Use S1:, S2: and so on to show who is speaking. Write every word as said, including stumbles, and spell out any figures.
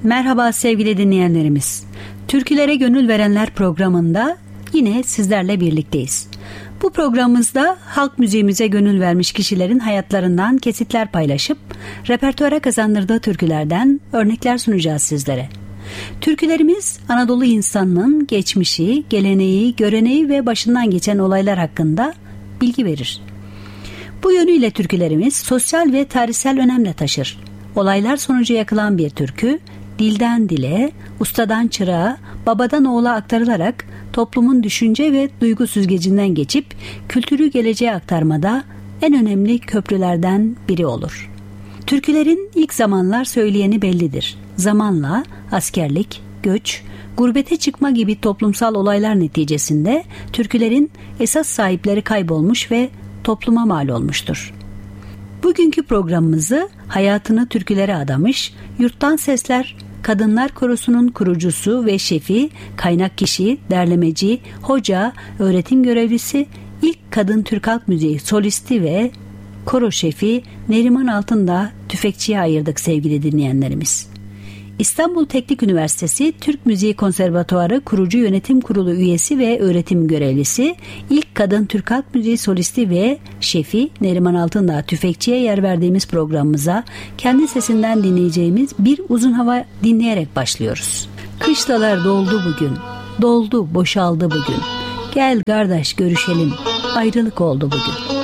S1: Merhaba sevgili dinleyenlerimiz. Türkülere Gönül Verenler programında yine sizlerle birlikteyiz. Bu programımızda halk müziğimize gönül vermiş kişilerin hayatlarından kesitler paylaşıp repertuara kazandırdığı türkülerden örnekler sunacağız sizlere. Türkülerimiz Anadolu insanının geçmişi, geleneği, göreneği ve başından geçen olaylar hakkında bilgi verir. Bu yönüyle türkülerimiz sosyal ve tarihsel önem de taşır. Olaylar sonucu yakılan bir türkü, dilden dile, ustadan çırağa, babadan oğula aktarılarak toplumun düşünce ve duygu süzgecinden geçip kültürü geleceğe aktarmada en önemli köprülerden biri olur. Türkülerin ilk zamanlar söyleyeni bellidir. Zamanla askerlik, göç, gurbete çıkma gibi toplumsal olaylar neticesinde türkülerin esas sahipleri kaybolmuş ve topluma mal olmuştur. Bugünkü programımızı hayatını türkülere adamış, Yurttan Sesler Kadınlar Korosu'nun kurucusu ve şefi, kaynak kişi, derlemeci, hoca, öğretim görevlisi, ilk kadın Türk halk müziği solisti ve koro şefi Neriman Altındağ Tüfekçi'ye ayırdık sevgili dinleyenlerimiz. İstanbul Teknik Üniversitesi Türk Müziği Konservatuarı kurucu yönetim kurulu üyesi ve öğretim görevlisi, ilk kadın Türk halk müziği solisti ve şefi Neriman Altındağ Tüfekçi'ye yer verdiğimiz programımıza kendi sesinden dinleyeceğimiz bir uzun hava dinleyerek başlıyoruz. Kışlalar doldu bugün, doldu boşaldı bugün. Gel kardeş görüşelim, ayrılık oldu bugün.